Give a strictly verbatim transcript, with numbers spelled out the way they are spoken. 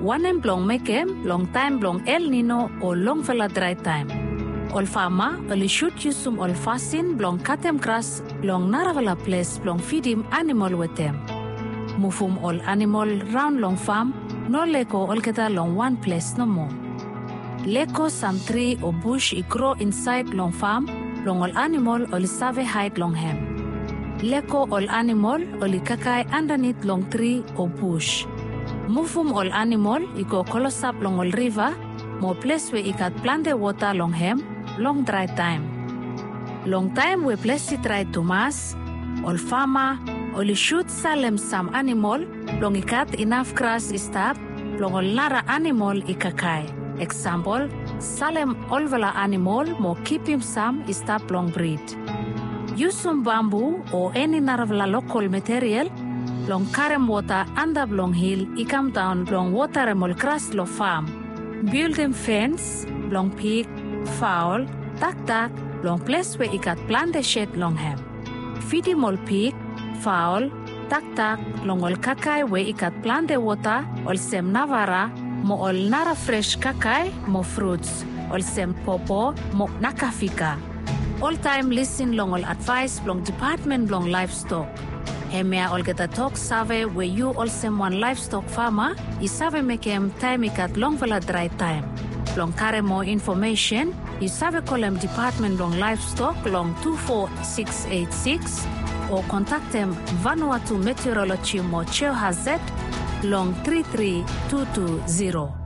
Wanem blong mekem long time blong El Nino o long vela dry time. Ol fama oli shoot yusum ol fasin blong katem grass long naravala place blong feedim animal wetem. Mufum ol animal round long farm no leko ol keta long one place no more. Leko some tree or bush I grow inside long farm long ol animal oli save hide long hem. Leko ol animal oli kakai underneath long tree or bush. Mufum ol animal I go kolosap long ol river mo place where I kat plant the water long hem long dry time. Long time we place it dry to mass, ol farmer, ol shoot salem some animal, long ikat enough grass istab, long ol nara animal ikakai. Example, salem olvela animal mo keep him some istab long breed. Use some bamboo or any naravla local material, long karem water under long hill, I come down long water emol grass lo farm. Build them fence, long pig, fowl, tak tak, long place where I got plant the shed long hem. Feed him all pig, fowl, tak tak, long all kakai where I got plant the water, all sem navara, mo all nara fresh kakai, mo fruits, all sem popo, mo nakafika. All time listen long all advice long department long livestock. Hemia all get a talk save where you all sem one livestock farmer, I save make him time I got long vela dry time. Long carry more information, you save column department long livestock long two four six eight six or contact them Vanuatu Meteorology Mo Cheo Hazet long three three two two zero.